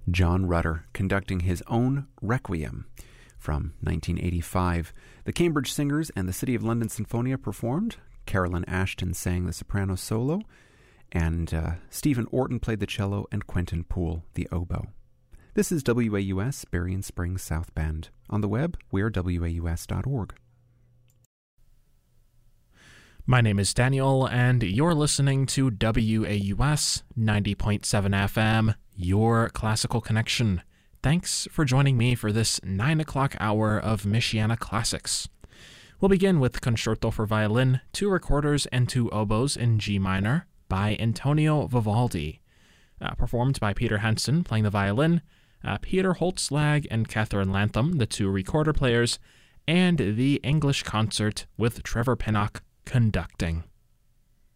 John Rutter conducting his own Requiem from 1985. The Cambridge Singers and the City of London Sinfonia performed. Carolyn Ashton sang the soprano solo, and Stephen Orton played the cello, and Quentin Poole the oboe. This is WAUS, Berrien Springs South Bend. On the web, we're waus.org. My name is Daniel, and you're listening to WAUS 90.7 FM, your classical connection. Thanks for joining me for this 9 o'clock hour of Michiana Classics. We'll begin with Concerto for Violin, 2 recorders and 2 oboes in G minor by Antonio Vivaldi, performed by Peter Hansen playing the violin, Peter Holtzlag and Catherine Lantham, the 2 recorder players, and the English Concert with Trevor Pinnock conducting.